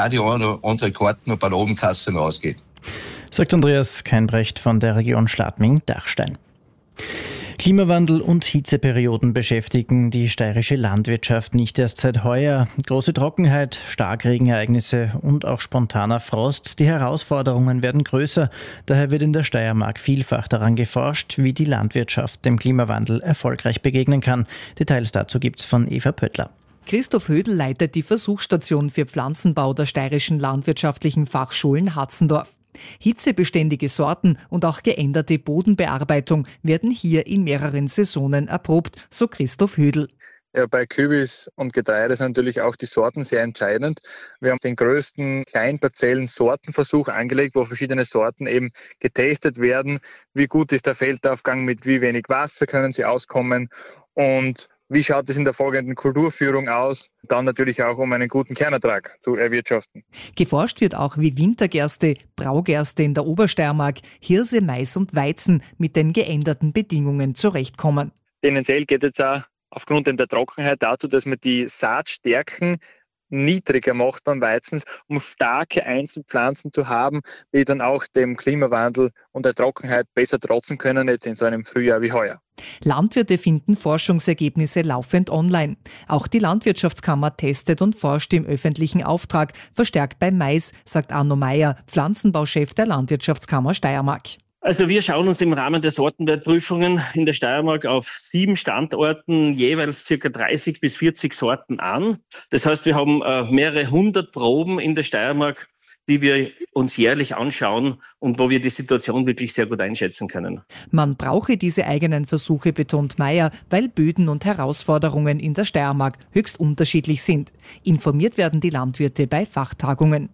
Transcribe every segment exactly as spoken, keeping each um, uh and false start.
auch die eine oder andere Karten noch bei der Obenkasse noch ausgeht. Sagt Andreas Keinbrecht von der Region Schladming-Dachstein. Klimawandel und Hitzeperioden beschäftigen die steirische Landwirtschaft nicht erst seit heuer. Große Trockenheit, Starkregenereignisse und auch spontaner Frost. Die Herausforderungen werden größer. Daher wird in der Steiermark vielfach daran geforscht, wie die Landwirtschaft dem Klimawandel erfolgreich begegnen kann. Details dazu gibt's von Eva Pöttler. Christoph Hödel leitet die Versuchsstation für Pflanzenbau der Steirischen Landwirtschaftlichen Fachschulen Hatzendorf. Hitzebeständige Sorten und auch geänderte Bodenbearbeitung werden hier in mehreren Saisonen erprobt, so Christoph Hödel. Ja, bei Kürbis und Getreide sind natürlich auch die Sorten sehr entscheidend. Wir haben den größten Kleinparzellen-Sortenversuch angelegt, wo verschiedene Sorten eben getestet werden. Wie gut ist der Feldaufgang, mit wie wenig Wasser können sie auskommen und wie schaut es in der folgenden Kulturführung aus? Dann natürlich auch, um einen guten Kernertrag zu erwirtschaften. Geforscht wird auch, wie Wintergerste, Braugerste in der Obersteiermark, Hirse, Mais und Weizen mit den geänderten Bedingungen zurechtkommen. Tendenziell geht es auch aufgrund der Trockenheit dazu, dass man die Saatstärken niedriger macht beim Weizen, um starke Einzelpflanzen zu haben, die dann auch dem Klimawandel und der Trockenheit besser trotzen können, jetzt in so einem Frühjahr wie heuer. Landwirte finden Forschungsergebnisse laufend online. Auch die Landwirtschaftskammer testet und forscht im öffentlichen Auftrag, verstärkt beim Mais, sagt Arno Meyer, Pflanzenbauchef der Landwirtschaftskammer Steiermark. Also wir schauen uns im Rahmen der Sortenwertprüfungen in der Steiermark auf sieben Standorten jeweils circa dreißig bis vierzig Sorten an. Das heißt, wir haben äh, mehrere hundert Proben in der Steiermark, die wir uns jährlich anschauen und wo wir die Situation wirklich sehr gut einschätzen können. Man brauche diese eigenen Versuche, betont Meyer, weil Böden und Herausforderungen in der Steiermark höchst unterschiedlich sind. Informiert werden die Landwirte bei Fachtagungen.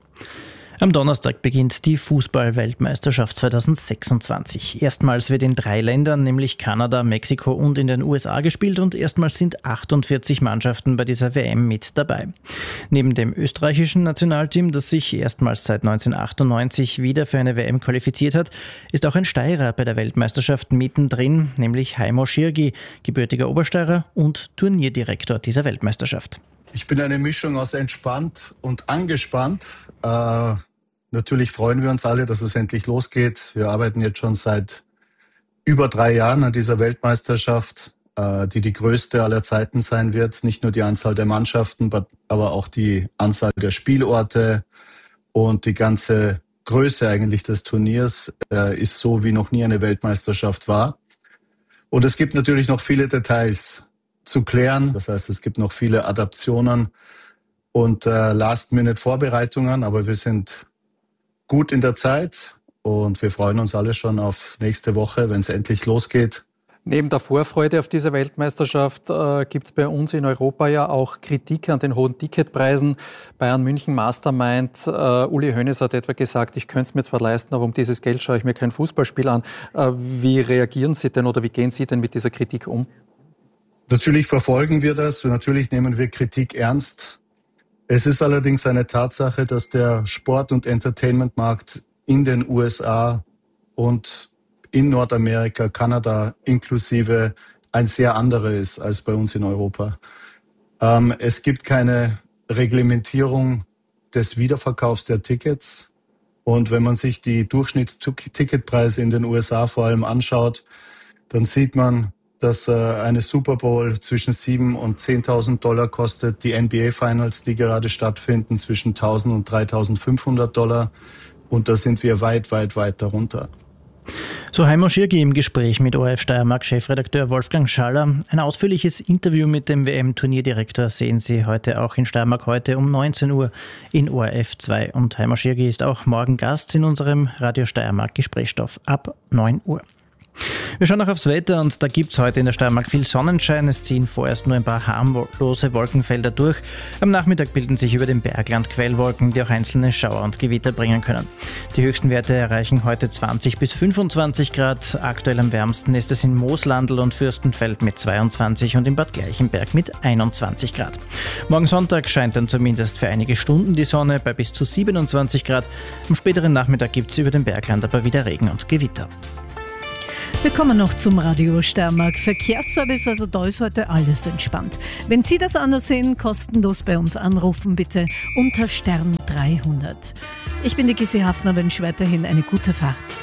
Am Donnerstag beginnt die Fußball-Weltmeisterschaft zweitausendsechsundzwanzig. Erstmals wird in drei Ländern, nämlich Kanada, Mexiko und in den U S A gespielt und erstmals sind achtundvierzig Mannschaften bei dieser W M mit dabei. Neben dem österreichischen Nationalteam, das sich erstmals seit neunzehnhundertachtundneunzig wieder für eine W M qualifiziert hat, ist auch ein Steirer bei der Weltmeisterschaft mittendrin, nämlich Heimo Schirgi, gebürtiger Obersteirer und Turnierdirektor dieser Weltmeisterschaft. Ich bin eine Mischung aus entspannt und angespannt. Äh, natürlich freuen wir uns alle, dass es endlich losgeht. Wir arbeiten jetzt schon seit über drei Jahren an dieser Weltmeisterschaft, äh, die die größte aller Zeiten sein wird. Nicht nur die Anzahl der Mannschaften, aber auch die Anzahl der Spielorte und die ganze Größe eigentlich des Turniers äh, ist so, wie noch nie eine Weltmeisterschaft war. Und es gibt natürlich noch viele Details zu klären. Das heißt, es gibt noch viele Adaptionen und äh, Last-Minute-Vorbereitungen, aber wir sind gut in der Zeit und wir freuen uns alle schon auf nächste Woche, wenn es endlich losgeht. Neben der Vorfreude auf diese Weltmeisterschaft äh, gibt es bei uns in Europa ja auch Kritik an den hohen Ticketpreisen. Bayern München Mastermind, äh, Uli Hoeneß hat etwa gesagt, ich könnte es mir zwar leisten, aber um dieses Geld schaue ich mir kein Fußballspiel an. Äh, wie reagieren Sie denn oder wie gehen Sie denn mit dieser Kritik um? Natürlich verfolgen wir das, natürlich nehmen wir Kritik ernst. Es ist allerdings eine Tatsache, dass der Sport- und Entertainmentmarkt in den U S A und in Nordamerika, Kanada inklusive, ein sehr anderer ist als bei uns in Europa. Ähm, es gibt keine Reglementierung des Wiederverkaufs der Tickets. Und wenn man sich die Durchschnittsticketpreise in den U S A vor allem anschaut, dann sieht man, dass äh, eine Super Bowl zwischen sieben und zehntausend Dollar kostet, die N B A Finals, die gerade stattfinden, zwischen tausend und dreitausendfünfhundert Dollar. Und da sind wir weit, weit, weit darunter. So Heimo Schirgi im Gespräch mit O R F Steiermark-Chefredakteur Wolfgang Schaller. Ein ausführliches Interview mit dem W M-Turnierdirektor sehen Sie heute auch in Steiermark heute um neunzehn Uhr in O R F zwei. Und Heimo Schirgi ist auch morgen Gast in unserem Radio Steiermark Gesprächsstoff ab neun Uhr. Wir schauen noch aufs Wetter und da gibt es heute in der Steiermark viel Sonnenschein. Es ziehen vorerst nur ein paar harmlose Wolkenfelder durch. Am Nachmittag bilden sich über dem Bergland Quellwolken, die auch einzelne Schauer und Gewitter bringen können. Die höchsten Werte erreichen heute zwanzig bis fünfundzwanzig Grad. Aktuell am wärmsten ist es in Mooslandl und Fürstenfeld mit zweiundzwanzig und in Bad Gleichenberg mit einundzwanzig Grad. Morgen Sonntag scheint dann zumindest für einige Stunden die Sonne bei bis zu siebenundzwanzig Grad. Am späteren Nachmittag gibt es über dem Bergland aber wieder Regen und Gewitter. Wir kommen noch zum Radio Steiermark Verkehrsservice, also da ist heute alles entspannt. Wenn Sie das anders sehen, kostenlos bei uns anrufen, bitte unter Stern dreihundert. Ich bin die Gissi Hafner, wünsche weiterhin eine gute Fahrt.